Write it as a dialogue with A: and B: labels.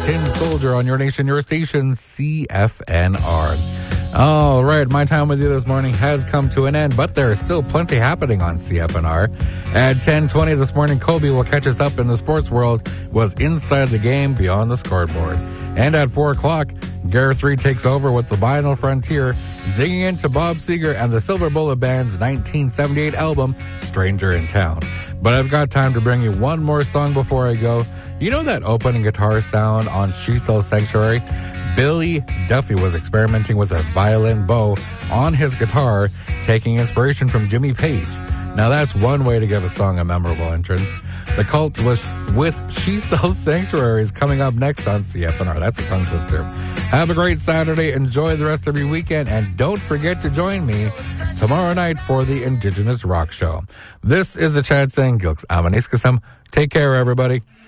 A: Tin Soldier on your nation, your station, CFNR. All right, my time with you this morning has come to an end, but there is still plenty happening on CFNR. At 10:20 this morning, Kobe will catch us up in the sports world with Inside the Game Beyond the Scoreboard. And at 4 o'clock, Gareth Reed takes over with the Vinyl Frontier, digging into Bob Seger and the Silver Bullet Band's 1978 album, Stranger in Town. But I've got time to bring you one more song before I go. You know that opening guitar sound on She Sells Sanctuary? Billy Duffy was experimenting with a violin bow on his guitar, taking inspiration from Jimmy Page. Now that's one way to give a song a memorable entrance. The Cult was with She Sells Sanctuaries coming up next on CFNR. That's a tongue twister. Have a great Saturday. Enjoy the rest of your weekend. And don't forget to join me tomorrow night for the Indigenous Rock Show. This is the Chad saying Gilks Amaniskasam. Take care, everybody.